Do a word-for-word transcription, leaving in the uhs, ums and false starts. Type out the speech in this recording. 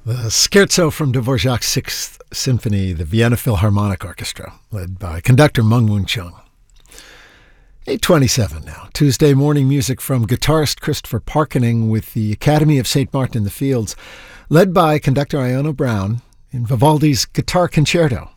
The Scherzo from Dvorak's Sixth Symphony, the Vienna Philharmonic Orchestra, led by conductor Meng Moon Chung. eight twenty-seven now. Tuesday morning music from guitarist Christopher Parkening with the Academy of Saint Martin in the Fields, led by conductor Iona Brown in Vivaldi's Guitar Concerto.